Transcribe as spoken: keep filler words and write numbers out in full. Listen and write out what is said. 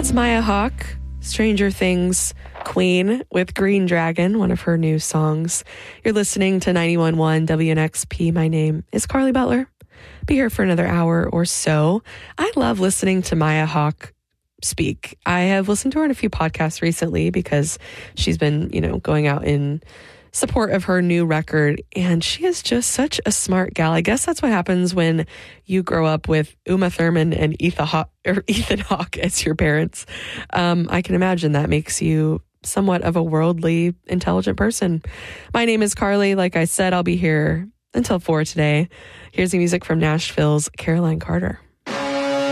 That's Maya Hawke, Stranger Things queen, with Green Dragon, one of her new songs. You're listening to ninety-one point one W N X P. My name is Carly Butler. Be here for another hour or so. I love listening to Maya Hawke speak. I have listened to her in a few podcasts recently because she's been, you know, going out in support of her new record, and she is just such a smart gal. I guess that's what happens when you grow up with Uma Thurman and Ethan Hawke, or Ethan Hawke as your parents. Um, I can imagine that makes you somewhat of a worldly, intelligent person. My name is Carly. Like I said, I'll be here until four today. Here's the music from Nashville's Caroline Carter.